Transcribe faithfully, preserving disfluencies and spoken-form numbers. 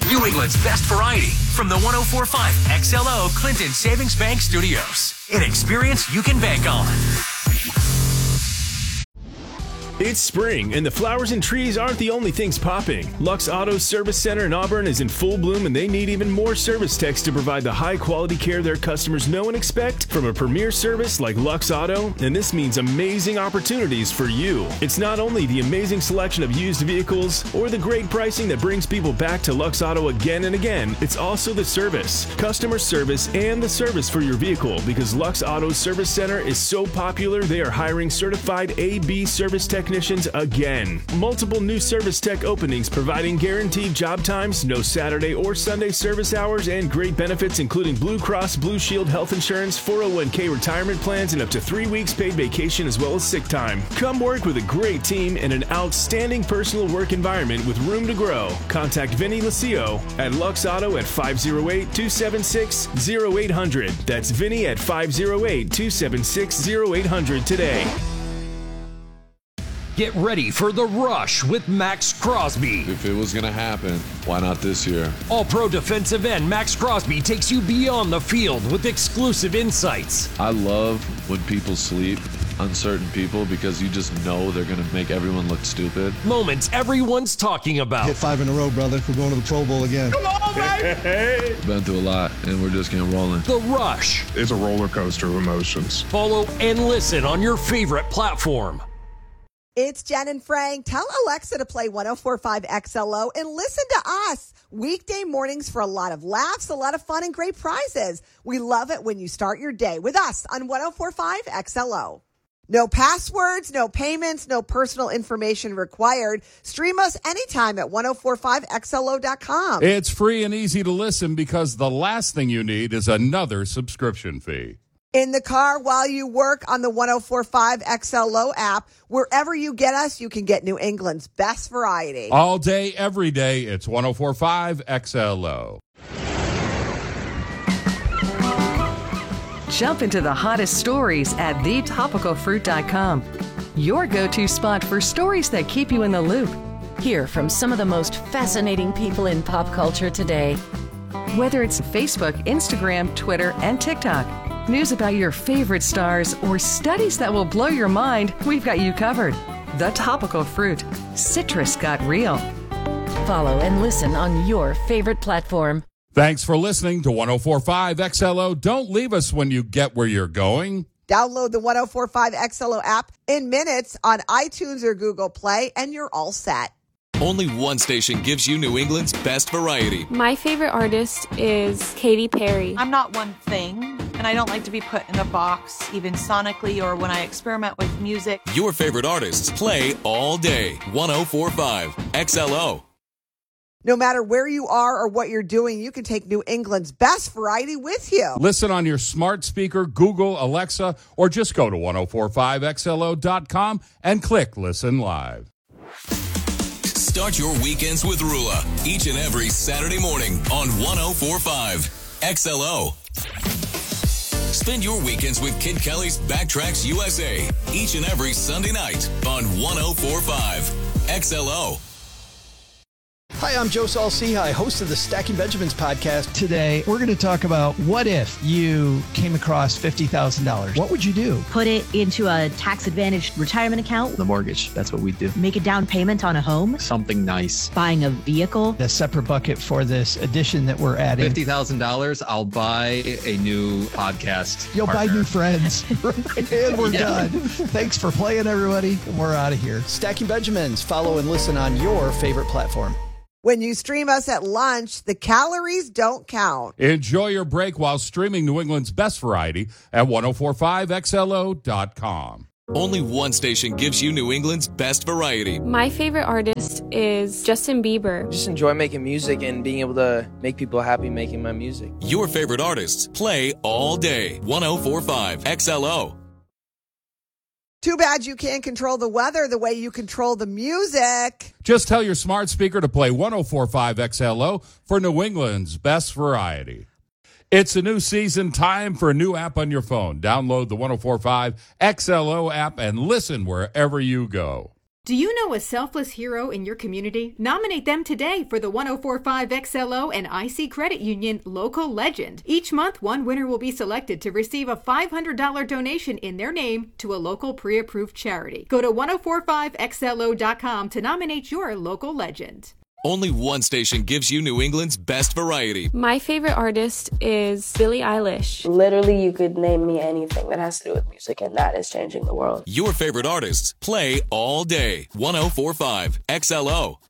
New England's best variety from the one oh four point five X L O Clinton Savings Bank Studios. An experience you can bank on. It's spring, and the flowers and trees aren't the only things popping. Lux Auto Service Center in Auburn is in full bloom, and they need even more service techs to provide the high-quality care their customers know and expect from a premier service like Lux Auto, and this means amazing opportunities for you. It's not only the amazing selection of used vehicles or the great pricing that brings people back to Lux Auto again and again, it's also the service, customer service, and the service for your vehicle, because Lux Auto Service Center is so popular they are hiring certified A B service technicians again. Multiple new service tech openings providing guaranteed job times, no Saturday or Sunday service hours, and great benefits including Blue Cross Blue Shield health insurance, four oh one k retirement plans, and up to three weeks paid vacation as well as sick time. Come work with a great team in an outstanding personal work environment with room to grow. Contact Vinny Lucio at Lux Auto at five oh eight, two seven six, oh eight hundred. That's Vinny at five oh eight, two seven six, oh eight hundred today. Get ready for The Rush with Max Crosby. If it was going to happen, why not this year? All-pro defensive end Max Crosby takes you beyond the field with exclusive insights. I love when people sleep on certain people because you just know they're going to make everyone look stupid. Moments everyone's talking about. Hit five in a row, brother. We're going to the Pro Bowl again. Come on, baby! Been through a lot, and we're just getting rolling. The Rush. It's a roller coaster of emotions. Follow and listen on your favorite platform. It's Jen and Frank. Tell Alexa to play one oh four point five X L O and listen to us. Weekday mornings for a lot of laughs, a lot of fun, and great prizes. We love it when you start your day with us on one oh four point five X L O. No passwords, no payments, no personal information required. Stream us anytime at ten forty-five X L O dot com. It's free and easy to listen because the last thing you need is another subscription fee. In the car while you work on the ten forty-five X L O app. Wherever you get us, you can get New England's best variety. All day, every day, it's ten forty-five X L O. Jump into the hottest stories at the topical fruit dot com. Your go-to spot for stories that keep you in the loop. Hear from some of the most fascinating people in pop culture today. Whether it's Facebook, Instagram, Twitter, and TikTok. News about your favorite stars or studies that will blow your mind, we've got you covered. The Topical Fruit. Citrus got real. Follow and listen on your favorite platform. Thanks for listening to ten forty-five X L O. Don't leave us when you get where you're going. Download the ten forty-five X L O app in minutes on iTunes or Google Play, and you're all set. Only one station gives you New England's best variety. My favorite artist is Katy Perry. I'm not one thing, and I don't like to be put in a box, even sonically or when I experiment with music. Your favorite artists play all day. ten forty-five X L O. No matter where you are or what you're doing, you can take New England's best variety with you. Listen on your smart speaker, Google, Alexa, or just go to ten forty-five X L O dot com and click Listen Live. Start your weekends with Rula each and every Saturday morning on ten forty-five X L O. Spend your weekends with Kid Kelly's Backtracks U S A each and every Sunday night on ten forty-five X L O. Hi, I'm Joe Saul-Sehy, host of the Stacking Benjamins podcast. Today, we're going to talk about what if you came across fifty thousand dollars? What would you do? Put it into a tax-advantaged retirement account. The mortgage, that's what we do. Make a down payment on a home. Something nice. Buying a vehicle. A separate bucket for this addition that we're adding. fifty thousand dollars, I'll buy a new podcast You'll partner. buy new friends. And we're yeah. done. Thanks for playing, everybody. We're out of here. Stacking Benjamins. Follow and listen on your favorite platform. When you stream us at lunch, the calories don't count. Enjoy your break while streaming New England's best variety at ten forty-five X L O dot com. Only one station gives you New England's best variety. My favorite artist is Justin Bieber. Just enjoy making music and being able to make people happy making my music. Your favorite artists play all day. ten forty-five X L O. Too bad you can't control the weather the way you control the music. Just tell your smart speaker to play ten forty-five X L O for New England's best variety. It's a new season, time for a new app on your phone. Download the ten forty-five X L O app and listen wherever you go. Do you know a selfless hero in your community? Nominate them today for the one oh four point five X L O and I C Credit Union Local Legend. Each month, one winner will be selected to receive a five hundred dollars donation in their name to a local pre-approved charity. Go to ten forty-five X L O dot com to nominate your local legend. Only one station gives you New England's best variety. My favorite artist is Billie Eilish. Literally, you could name me anything that has to do with music, and that is changing the world. Your favorite artists play all day. ten forty-five X L O.